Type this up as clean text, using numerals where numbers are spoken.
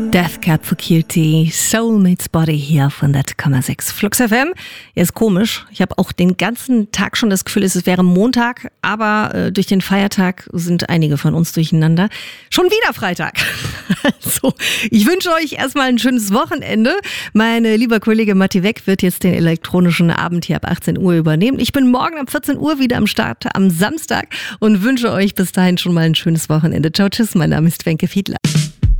Death Cab for Cutie, Soulmates Body hier von der 8,6 Flux FM. Ja, ist komisch. Ich habe auch den ganzen Tag schon das Gefühl, es wäre Montag, aber durch den Feiertag sind einige von uns durcheinander. Schon wieder Freitag. Also, ich wünsche euch erstmal ein schönes Wochenende. Mein lieber Kollege Matti Weck wird jetzt den elektronischen Abend hier ab 18 Uhr übernehmen. Ich bin morgen ab 14 Uhr wieder am Start am Samstag und wünsche euch bis dahin schon mal ein schönes Wochenende. Ciao, tschüss, mein Name ist Wenke Fiedler.